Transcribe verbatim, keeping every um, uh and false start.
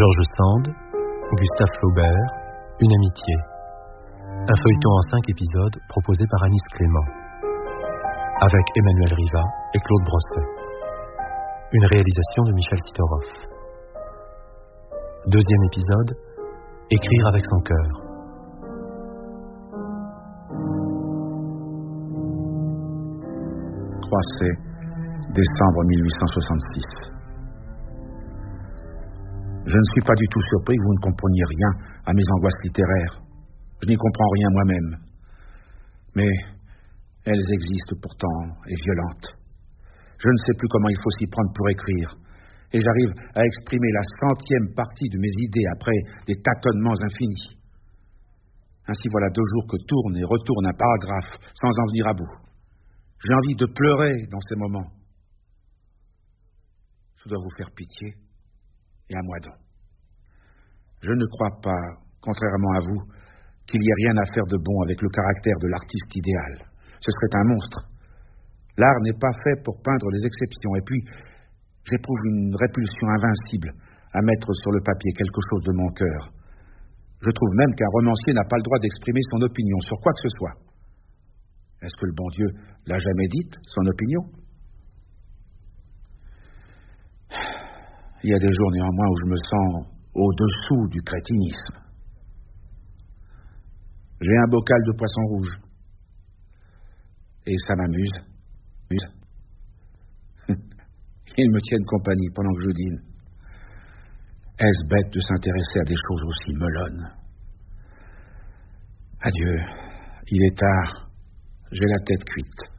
George Sand, Gustave Flaubert, Une amitié. Un feuilleton en cinq épisodes proposé par Anis Clément. Avec Emmanuel Riva et Claude Brosset. Une réalisation de Michel Sitorov. Deuxième épisode, Écrire avec son cœur. Croisset, décembre mille huit cent soixante-six. Je ne suis pas du tout surpris que vous ne compreniez rien à mes angoisses littéraires. Je n'y comprends rien moi-même. Mais elles existent pourtant et violentes. Je ne sais plus comment il faut s'y prendre pour écrire. Et j'arrive à exprimer la centième partie de mes idées après des tâtonnements infinis. Ainsi voilà deux jours que tourne et retourne un paragraphe sans en venir à bout. J'ai envie de pleurer dans ces moments. Je dois vous faire pitié. Et à moi donc. Je ne crois pas, contrairement à vous, qu'il y ait rien à faire de bon avec le caractère de l'artiste idéal. Ce serait un monstre. L'art n'est pas fait pour peindre les exceptions. Et puis, j'éprouve une répulsion invincible à mettre sur le papier quelque chose de mon cœur. Je trouve même qu'un romancier n'a pas le droit d'exprimer son opinion sur quoi que ce soit. Est-ce que le bon Dieu l'a jamais dite, son opinion ? Il y a des jours néanmoins où je me sens au-dessous du crétinisme. J'ai un bocal de poisson rouge. Et ça m'amuse. Ils me tiennent compagnie pendant que je dîne. Est-ce bête de s'intéresser à des choses aussi melonnes ? Adieu. Il est tard. J'ai la tête cuite.